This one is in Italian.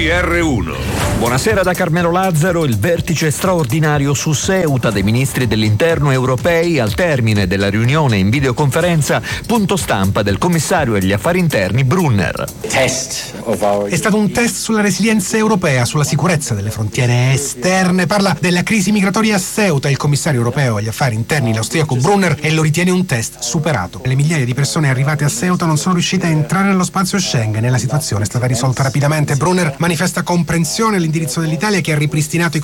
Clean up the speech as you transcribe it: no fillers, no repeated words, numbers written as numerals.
GR1. Buonasera da Carmelo Lazzaro. Il vertice straordinario su Ceuta dei ministri dell'interno europei al termine della riunione in videoconferenza, punto stampa del commissario agli affari interni Brunner. È stato un test sulla resilienza europea, sulla sicurezza delle frontiere esterne. Parla della crisi migratoria a Ceuta il commissario europeo agli affari interni, l'austriaco Brunner, e lo ritiene un test superato. Le migliaia di persone arrivate a Ceuta non sono riuscite a entrare nello spazio Schengen e la situazione è stata risolta rapidamente. Brunner manifesta comprensione all'indirizzo dell'Italia, che ha ripristinato i